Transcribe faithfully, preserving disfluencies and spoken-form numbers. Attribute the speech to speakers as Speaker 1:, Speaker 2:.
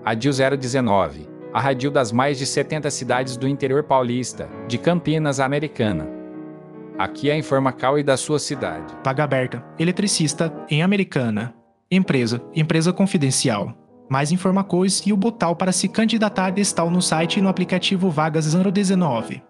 Speaker 1: Radil zero dezenove, a radil das mais de setenta cidades do interior paulista, de Campinas, Americana. Aqui é a Informacal e da sua cidade.
Speaker 2: Vaga aberta, eletricista, em Americana. Empresa, empresa confidencial. Mais Informacois e o botão para se candidatar está no site e no aplicativo Vagas zero dezenove.